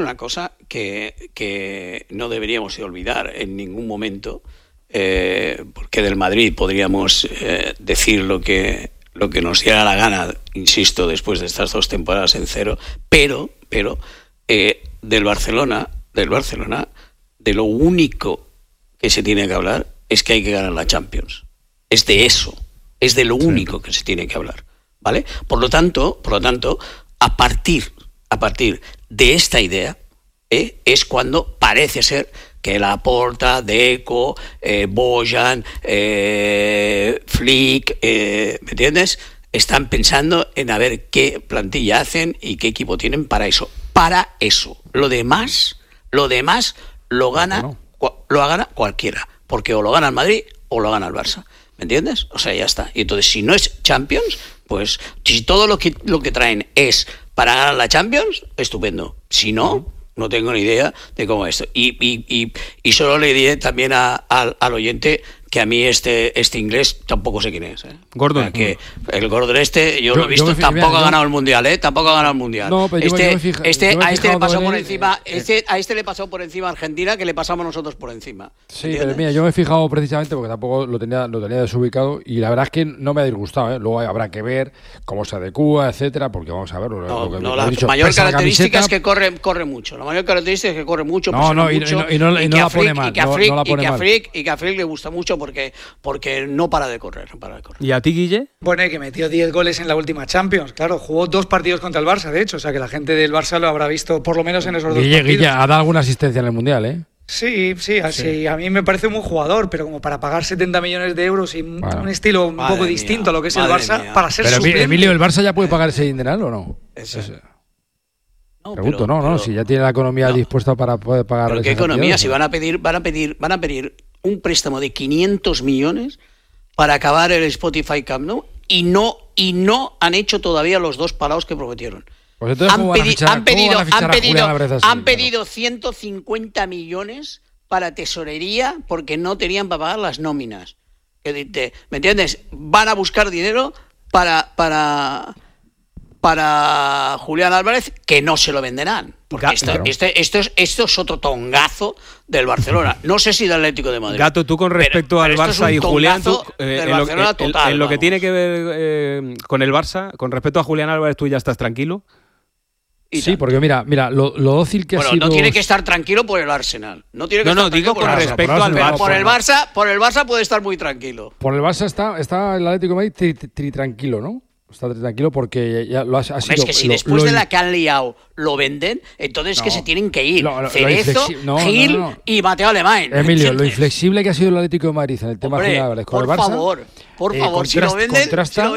una cosa que no deberíamos de olvidar en ningún momento, porque del Madrid podríamos decir lo que nos diera la gana, insisto, después de estas 2 temporadas en cero, pero del Barcelona, de lo único que se tiene que hablar es que hay que ganar la Champions. Es de eso, es de lo único que se tiene que hablar, ¿vale? Por lo tanto, a partir de esta idea, es cuando parece ser que Laporta, Deco, Bojan, Flick, ¿me entiendes?, están pensando en a ver qué plantilla hacen y qué equipo tienen para eso. Para eso. Lo demás lo gana cualquiera, porque o lo gana el Madrid o lo gana el Barça. ¿Me entiendes? O sea, ya está. Y entonces, si no es Champions, pues si todo lo que traen es para ganar la Champions, estupendo. Si no, no tengo ni idea de cómo es esto. Y solo le diré también al oyente que a mí este inglés tampoco sé quién es. Gordon. O sea, que el Gordon yo lo he visto, tampoco ha ganado el Mundial, Tampoco ha ganado el Mundial. No, pero a este le pasó por encima, a este le pasó por encima Argentina, que le pasamos nosotros por encima. Sí, ¿entiendes? Pero mira, yo me he fijado precisamente porque tampoco lo tenía desubicado y la verdad es que no me ha disgustado, Luego habrá que ver cómo se adecúa, etcétera, porque vamos a ver. La mayor característica es que corre mucho. La mayor característica es que corre mucho, y no la pone mal. Y que a Flick le gusta mucho porque no para de correr. ¿Y a ti, Guille? Bueno, que metió 10 goles en la última Champions. Claro, jugó 2 partidos contra el Barça, de hecho. O sea, que la gente del Barça lo habrá visto por lo menos en esos 2 partidos. Guille ha dado alguna asistencia en el Mundial, Sí, a mí me parece un buen jugador, pero como para pagar 70 millones de euros y un estilo un poco distinto a lo que es el Barça, para ser suplente. Pero Emilio, ¿el Barça ya puede pagar ese dineral o no? Pregunto, no, si ya tiene la economía dispuesta para poder pagar. ¿Pero qué economía? Si van a pedir un préstamo de 500 millones para acabar el Spotify Camp Nou y no han hecho todavía los 2 palaos que prometieron. Pues entonces, han pedido 150 millones para tesorería porque no tenían para pagar las nóminas. ¿Me entiendes? Van a buscar dinero para Julián Álvarez, que no se lo venderán. Porque esto es otro tongazo del Barcelona. No sé si del Atlético de Madrid. Gato, tú con respecto al Barça y Julián, en lo que tiene que ver con el Barça, con respecto a Julián Álvarez, ¿tú ya estás tranquilo? Sí, porque mira, lo dócil que ha sido. No tiene que estar tranquilo por el Arsenal. Digo con respecto al Barça. Por el Barça puede estar muy tranquilo. Por el Barça está el Atlético de Madrid tranquilo, ¿no? Está tranquilo porque ya lo ha sido. Es que si después de la que han liado lo venden, entonces es que se tienen que ir. Cerezo, Gil y Mateo Alemán. Emilio, lo inflexible que ha sido el Atlético de Madrid en el tema de Álvarez con el Barça. Por favor, si lo venden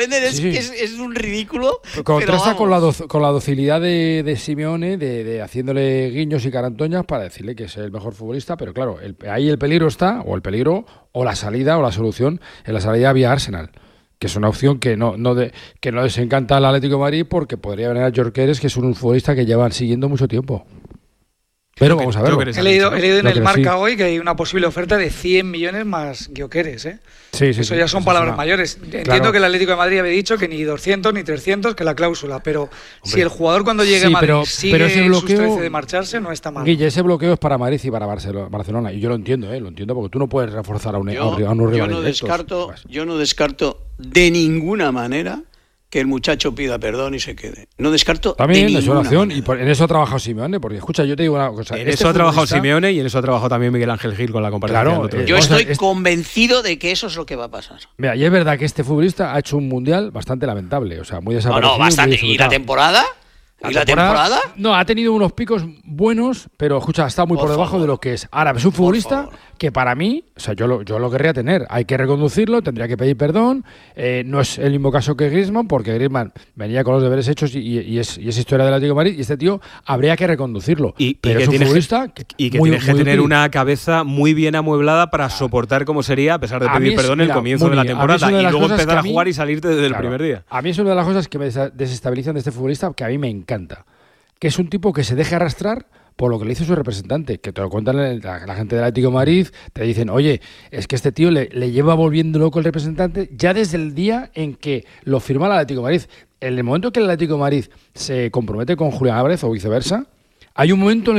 es un ridículo. Contrasta con la docilidad de Simeone, de haciéndole guiños y carantoñas para decirle que es el mejor futbolista, pero claro, ahí el peligro está, o la salida, o la solución, en la salida vía Arsenal, que es una opción que no desencanta al Atlético de Madrid porque podría venir a Gyökeres, que es un futbolista que llevan siguiendo mucho tiempo. Pero vamos a verlo. He leído en el Marca hoy que hay una posible oferta de 100 millones más Gyökeres, Sí, eso ya son palabras mayores. Entiendo que el Atlético de Madrid había dicho que ni 200 ni 300, que la cláusula, pero si el jugador cuando llegue a Madrid sigue ese bloqueo, sus 13 de marcharse, no está mal. Guille, ese bloqueo es para Madrid y para Barcelona, y yo lo entiendo porque tú no puedes reforzar a un rival. Yo no descarto de ninguna manera que el muchacho pida perdón y se quede. No descarto también es una opción, y en eso ha trabajado Simeone, porque escucha, yo te digo una cosa. En eso ha trabajado Simeone y en eso ha trabajado también Miguel Ángel Gil con la comparación. Yo estoy convencido de que eso es lo que va a pasar. Mira, y es verdad que este futbolista ha hecho un mundial bastante lamentable, o sea, muy desaparecido. No, bastante. ¿Y la temporada? ¿Y la temporada? No, ha tenido unos picos buenos, pero escucha, está muy por debajo de lo que es. Ahora, es un futbolista que para mí, o sea, yo lo querría tener. Hay que reconducirlo, tendría que pedir perdón. No es el mismo caso que Griezmann, porque Griezmann venía con los deberes hechos y es historia del Atlético de Madrid, y este tío habría que reconducirlo. Pero es un futbolista que tienes que tener una cabeza muy bien amueblada para soportar cómo sería, a pesar de pedir perdón, el comienzo de la temporada y luego empezar a jugar y salirte desde el primer día. A mí es una de las cosas que me desestabilizan de este futbolista, que a mí me encanta, que es un tipo que se deja arrastrar por lo que le hizo su representante, que te lo cuentan la gente del Atlético de Madrid, te dicen, oye, es que este tío le lleva volviendo loco el representante ya desde el día en que lo firma el Atlético de Madrid. En el momento que el Atlético de Madrid se compromete con Julián Álvarez o viceversa, hay un momento en